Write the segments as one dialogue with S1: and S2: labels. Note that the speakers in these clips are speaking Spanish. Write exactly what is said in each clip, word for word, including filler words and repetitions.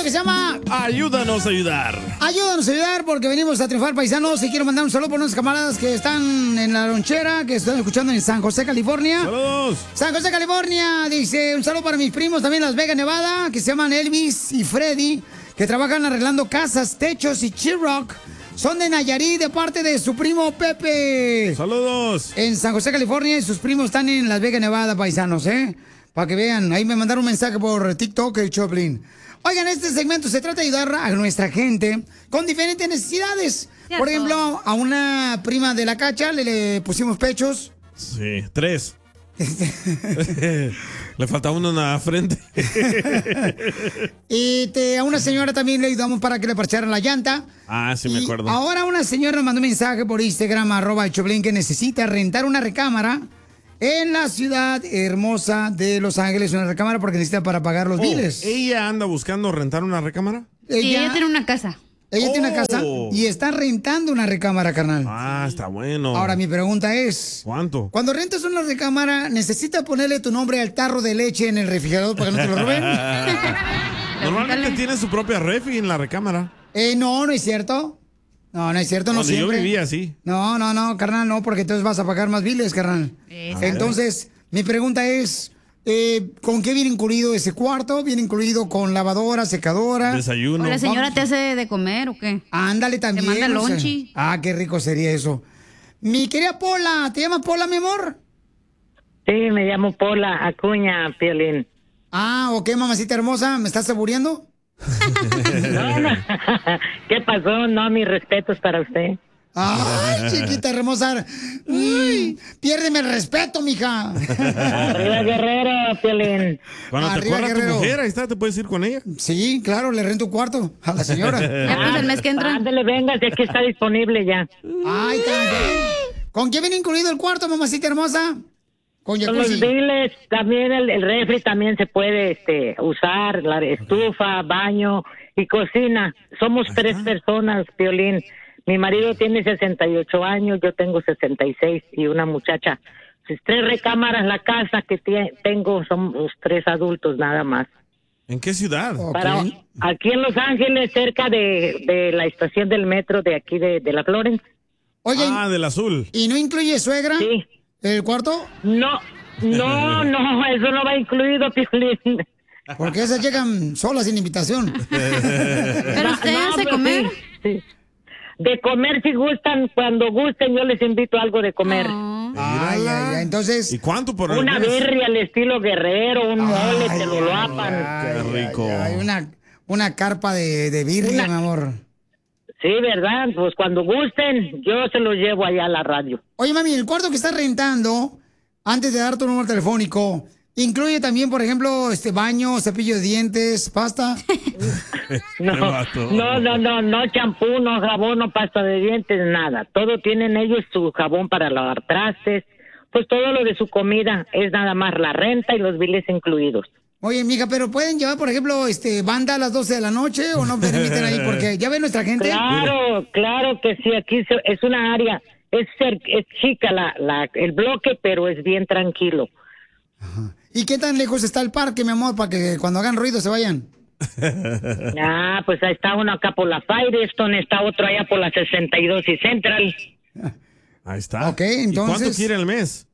S1: que se llama
S2: Ayúdanos a ayudar.
S1: Ayúdanos a ayudar porque venimos a triunfar, paisanos. Y quiero mandar un saludo por unos camaradas que están en la lonchera, que están escuchando en San José, California.
S2: ¡Saludos!
S1: San José, California. Dice, un saludo para mis primos también en Las Vegas, Nevada, que se llaman Elvis y Freddy, que trabajan arreglando casas, techos y Chiroc. Son de Nayarit, de parte de su primo Pepe.
S2: ¡Saludos!
S1: En San José, California, y sus primos están en Las Vegas, Nevada, paisanos, ¿eh? Para que vean. Ahí me mandaron un mensaje por TikTok, el Choplin. Oigan, este segmento se trata de ayudar a nuestra gente con diferentes necesidades.
S3: Cierto.
S1: Por ejemplo, a una prima de la Cacha le, le pusimos pechos.
S2: Sí, tres. Le falta uno en la frente.
S1: Y te, a una señora también le ayudamos para que le parcharan la llanta.
S2: Ah, sí me
S1: Y
S2: acuerdo.
S1: ahora una señora nos mandó un mensaje por Instagram, arroba el Choplin, que necesita rentar una recámara en la ciudad hermosa de Los Ángeles, una recámara porque necesita para pagar los
S2: Oh,
S1: biles.
S2: ¿ella anda buscando rentar una recámara?
S3: Sí, ella tiene una casa.
S1: Ella tiene una
S2: Oh.
S1: casa y está rentando una recámara, carnal.
S2: Ah, está bueno.
S1: Ahora mi pregunta es,
S2: ¿cuánto?
S1: cuando rentas una recámara, ¿necesitas ponerle tu nombre al tarro de leche en el refrigerador para que no te lo roben?
S2: Normalmente tiene su propia refri en la recámara.
S1: Eh, no, no es cierto. No, no es cierto, no
S2: Cuando yo
S1: siempre.
S2: vivía así.
S1: No, no, no, carnal, no, porque entonces vas a pagar más biles, carnal.
S3: Eso.
S1: Entonces, mi pregunta es, eh, ¿con qué viene incluido ese cuarto? ¿Viene incluido con lavadora, secadora?
S2: Desayuno.
S3: ¿O la señora te hace de comer o qué?
S1: Ándale también.
S3: Te manda
S1: o sea.
S3: lonchi.
S1: Ah, qué rico sería eso. Mi querida Pola, ¿te llamas Pola, mi amor?
S4: Sí, me llamo Pola Acuña, Piolín.
S1: Ah, ok, mamacita hermosa, ¿me estás saboreando?
S4: No, no. ¿Qué pasó? No, mis respetos para usted.
S1: Ay, chiquita hermosa. Uy, piérdeme el respeto, mija.
S4: Arriba Guerrero, Piolín.
S2: Cuando te
S1: Arriba,
S2: corra tu
S1: Guerrero.
S2: mujer, ahí está, te puedes ir con ella.
S1: Sí, claro, le rento un cuarto a la señora.
S3: Ya pues el mes que entra.
S4: Ándale, venga, si aquí está disponible ya.
S1: Ay, también. ¿Con qué viene incluido el cuarto, mamacita hermosa? Con
S4: Con los
S1: jacuzzi.
S4: biles, también el, el refri también se puede este, usar, la estufa, baño y cocina. Somos tres personas, Piolín. Mi marido tiene sesenta y ocho años, yo tengo sesenta y seis y una muchacha. Pues, tres recámaras la casa que tie- tengo, somos tres adultos nada más.
S2: ¿En qué ciudad?
S1: Ok.
S4: Para, aquí en Los Ángeles, cerca de, de la estación del metro de aquí de, de la Florence.
S1: Oye,
S2: Ah, del azul.
S1: ¿y no incluye suegra
S4: Sí.
S1: el cuarto?
S4: No, no, no, eso no va incluido, Piolín.
S1: Porque esas llegan solas sin invitación.
S3: ¿Pero usted
S4: No,
S3: hace
S4: pues,
S3: comer?
S4: sí, sí. De comer si gustan, cuando gusten yo les invito algo de comer.
S3: No.
S1: Ay, ay, ay, entonces...
S2: ¿Y cuánto por el
S4: Una
S2: mes?
S4: birria al estilo guerrero, un mole,
S1: Ay,
S4: te lo
S1: ay,
S4: lapan.
S1: ay,
S2: Qué rico.
S1: ay, ay, una, una carpa de, de birria,
S4: Una-
S1: mi amor.
S4: Sí, ¿verdad? Pues cuando gusten, yo se los llevo allá a la radio.
S1: Oye, mami, el cuarto que estás rentando, antes de dar tu número telefónico, ¿incluye también, por ejemplo, este baño, cepillo de dientes, pasta?
S4: No,
S2: Qué vato.
S4: no, no, no, no champú, no jabón, no pasta de dientes, nada. Todo tienen ellos su jabón para lavar trastes. Pues todo lo de su comida es nada más la renta y los biles incluidos.
S1: Oye, mija, pero ¿pueden llevar, por ejemplo, este banda a las doce de la noche o no permiten ahí? Porque ya ve nuestra gente.
S4: Claro, claro que sí, aquí se- es una área, es, cer- es chica la, la, el bloque, pero es bien tranquilo.
S1: ¿Y qué tan lejos está el parque, mi amor, para que cuando hagan ruido se vayan?
S4: Ah, pues ahí está uno acá por la Firestone, está otro allá por la sesenta y dos y Central.
S2: Ahí está.
S1: Ok,
S2: ¿Y
S1: entonces-
S2: cuánto quiere el mes?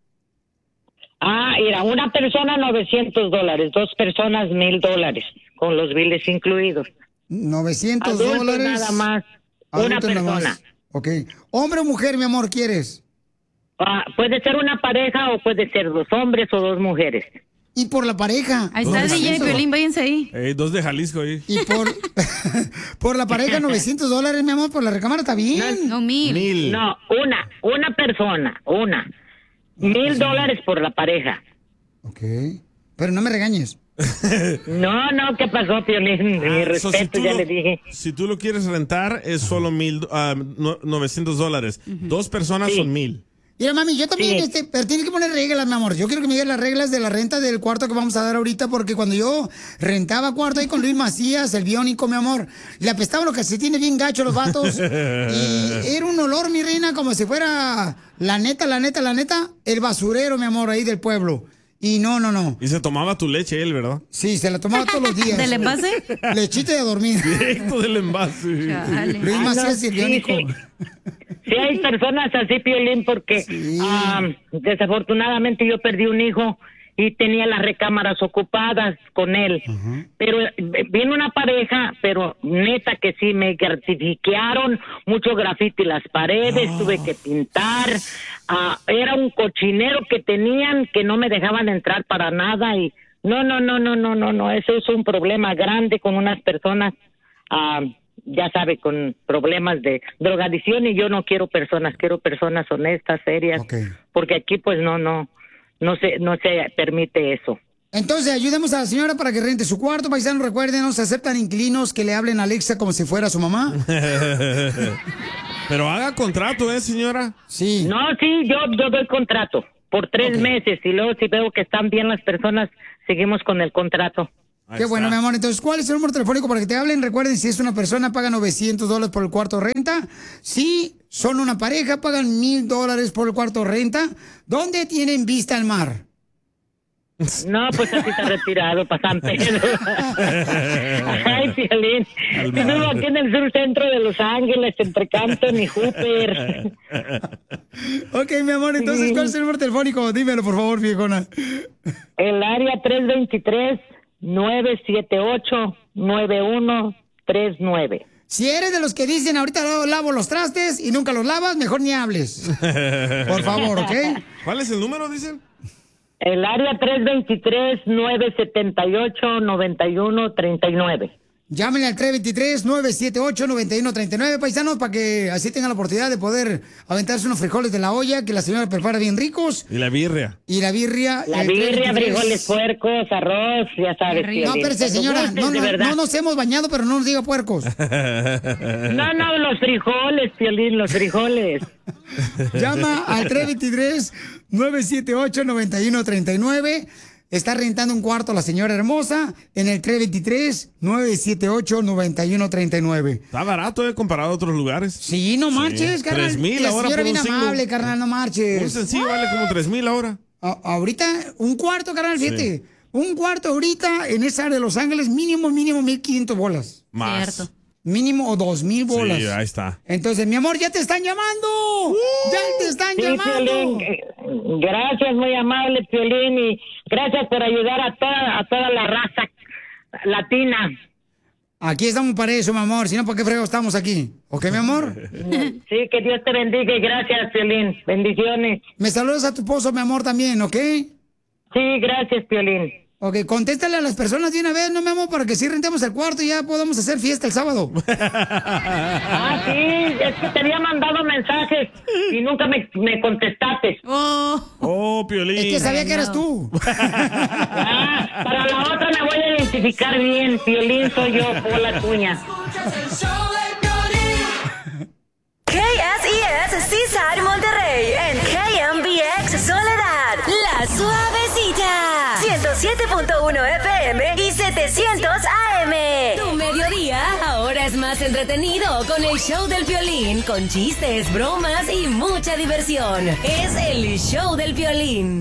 S4: Ah, mira, una persona novecientos dólares, dos personas mil dólares, con los biles incluidos.
S1: novecientos
S4: Adultos
S1: dólares.
S4: nada más, una
S1: Adultos nada
S4: persona.
S1: más. Ok. ¿Hombre o mujer, mi amor, quieres?
S4: Ah, puede ser una pareja o puede ser dos hombres o dos mujeres.
S1: Y por la pareja.
S3: Ahí está el D J
S1: novecientos.
S3: Piolín, váyanse ahí.
S2: Eh, dos de Jalisco ahí.
S1: Y por, por la pareja, novecientos dólares, mi amor, por la recámara, está bien.
S3: No, mil.
S2: Mil.
S4: No, una, una persona, una. Mil dólares por la pareja.
S1: Ok. Pero no me regañes.
S4: No, no, ¿qué pasó, Piolín? Mi
S2: Ah, so,
S4: respeto,
S2: tú
S4: ya
S2: lo,
S4: le dije.
S2: si tú lo quieres rentar, es solo mil, ah, no- novecientos dólares. Dos personas
S4: Sí.
S2: son mil.
S1: Mira, mami, yo también,
S4: Sí.
S1: este, pero tienes que poner reglas, mi amor. Yo quiero que me digas las reglas de la renta del cuarto que vamos a dar ahorita, porque cuando yo rentaba cuarto ahí con Luis Macías, el biónico, mi amor, le apestaban los calcetines bien gacho los vatos. Y era un olor, mi reina, como si fuera la neta, la neta, la neta, el basurero, mi amor, ahí del pueblo. Y no, no, no.
S2: Y se tomaba tu leche él, ¿verdad?
S1: Sí, se la tomaba todos los días.
S3: ¿Del envase?
S1: Lechita y a dormir.
S2: Directo del envase.
S3: Chale.
S1: Luis
S4: Ah, no,
S1: Macías y el
S4: sí,
S1: Biónico.
S4: sí. Sí hay personas así, Piolín, porque
S1: Sí.
S4: ah, desafortunadamente yo perdí un hijo y tenía las recámaras ocupadas con él. Pero eh, vino una pareja, pero neta que sí, me gratificaron mucho grafiti en las paredes, tuve que pintar. Ah, era un cochinero que tenían que no me dejaban entrar para nada y no, no, no, no, no, no, no, eso es un problema grande con unas personas, ah, ya sabe, con problemas de drogadicción y yo no quiero personas, quiero personas honestas, serias,
S1: Ok.
S4: porque aquí pues no, no, no se, no se permite eso.
S1: Entonces, ayudemos a la señora para que rente su cuarto. Paisanos, recuerden, no se aceptan inquilinos que le hablen a Alexa como si fuera su mamá.
S2: Pero haga contrato, ¿eh, señora?
S1: Sí.
S4: No, sí, yo, yo doy contrato por tres
S1: Ok.
S4: meses y luego si veo que están bien las personas, seguimos con el contrato.
S2: Ahí
S1: Qué bueno,
S2: está.
S1: mi amor. Entonces, ¿cuál es el número telefónico para que te hablen? Recuerden, si es una persona, paga novecientos dólares por el cuarto de renta. Si son una pareja, pagan mil dólares por el cuarto de renta. ¿Dónde tienen vista al mar?
S4: No, pues así está retirado para San Pedro. Ay, Piolín. Vivo aquí en el sur centro de Los Ángeles, entre Canton y Hooper.
S1: Ok, mi amor. Entonces, ¿cuál es el número telefónico? Dímelo, por favor, viejona.
S4: El área tres dos tres, nueve siete ocho, nueve uno tres nueve.
S1: Si eres de los que dicen, ahorita lo- lavo los trastes y nunca los lavas, mejor ni hables. Por favor, ¿ok?
S2: ¿Cuál es el número, dicen?
S4: El área tres dos tres, nueve siete ocho, nueve uno tres nueve.
S1: Llámenle al tres dos tres, nueve siete ocho, nueve uno tres nueve, paisanos, para que así tengan la oportunidad de poder aventarse unos frijoles de la olla que la señora prepara bien ricos.
S2: Y la birria.
S1: Y la birria.
S4: La
S1: el
S4: birria,
S1: tres veintitrés.
S4: frijoles puercos, arroz, ya sabes.
S3: Qué rico.
S1: No,
S4: Piolín.
S1: espérese, señora.
S4: Cuando
S1: No,
S4: gustes, de
S1: no,
S4: verdad.
S1: no nos hemos bañado, pero no nos diga puercos.
S4: No, no, los frijoles, Piolín, los frijoles.
S1: Llama al tres dos tres, nueve siete ocho, nueve uno tres nueve. Está rentando un cuarto la señora hermosa en el tres dos tres, nueve siete ocho, nueve uno tres nueve.
S2: Está barato, ¿eh? Comparado a otros lugares.
S1: Sí, no marches,
S2: Sí.
S1: carnal.
S2: Tres mil
S1: La
S2: ahora
S1: señora
S2: por
S1: bien
S2: un single.
S1: amable, carnal, no
S2: Un
S1: marches.
S2: sencillo vale como tres mil ahora.
S1: A- ahorita, un cuarto, carnal, fíjate. Un cuarto ahorita en esa área de Los Ángeles, mínimo, mínimo mil quinientas bolas.
S2: Más.
S3: Cierto.
S1: Mínimo o dos mil bolas.
S2: Sí, ahí está.
S1: Entonces, mi amor, ya te están llamando. Ya te están
S4: Sí,
S1: llamando.
S4: Piolín, eh, gracias, muy amable, Piolín, y gracias por ayudar a toda, a toda la raza latina.
S1: Aquí estamos para eso, mi amor. Si no, ¿por qué fregos estamos aquí? ¿Ok, mi amor?
S4: Sí, que Dios te bendiga y gracias, Piolín. Bendiciones.
S1: Me saludas a tu esposo, mi amor, también, ¿ok?
S4: Sí, gracias, Piolín.
S1: Ok, contéstale a las personas de una vez, ¿no, mi amor? Para que sí rentemos el cuarto y ya podamos hacer fiesta el sábado.
S4: Ah, sí, es que te había mandado mensajes y nunca me, me contestaste.
S3: Oh.
S2: Oh, Piolín.
S1: Es que sabía que eras tú.
S4: Ah, para la otra me voy a identificar bien. Piolín soy yo, Pola Cuña.
S5: K S E S Seaside Monterrey en K M B X Soledad, La Suavecita, ciento siete punto uno F M y setecientos A M. Tu mediodía ahora es más entretenido con el show del Piolín, con chistes, bromas y mucha diversión. Es el show del Piolín.